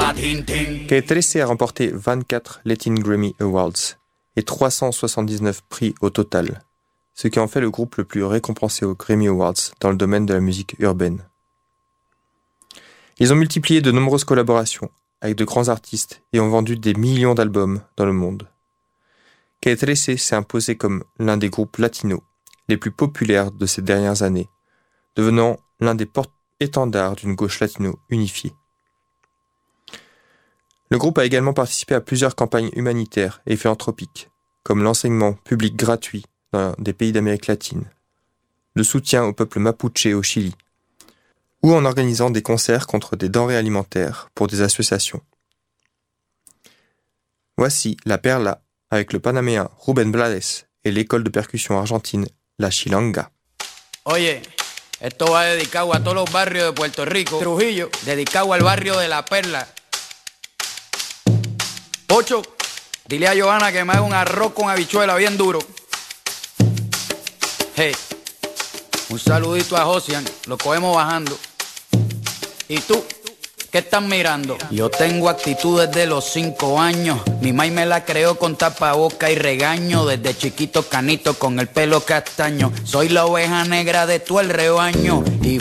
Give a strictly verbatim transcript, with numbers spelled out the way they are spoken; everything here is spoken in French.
Calle trece a remporté vingt-quatre Latin Grammy Awards et trois cent soixante-dix-neuf prix au total, ce qui en fait le groupe le plus récompensé aux Grammy Awards dans le domaine de la musique urbaine. Ils ont multiplié de nombreuses collaborations avec de grands artistes et ont vendu des millions d'albums dans le monde. Calle trece s'est imposé comme l'un des groupes latinos les plus populaires de ces dernières années, devenant l'un des porte-étendards d'une gauche latino unifiée. Le groupe a également participé à plusieurs campagnes humanitaires et philanthropiques, comme l'enseignement public gratuit dans des pays d'Amérique latine, le soutien au peuple mapuche au Chili, ou en organisant des concerts contre des denrées alimentaires pour des associations. Voici La Perla avec le panaméen Rubén Blades et l'école de percussion argentine La Chilanga. Oye, esto va dedicado a todos los barrios de Puerto Rico. Trujillo, dedicado al barrio de La Perla. Ocho, dile a Johanna que me haga un arroz con habichuela bien duro. Hey, un saludito a Josian, lo cogemos bajando. ¿Y tú? ¿Qué estás mirando? Yo tengo actitud desde los cinco años. Mi maíz me la creó con tapaboca y regaño. Desde chiquito canito con el pelo castaño. Soy la oveja negra de todo el rebaño. Y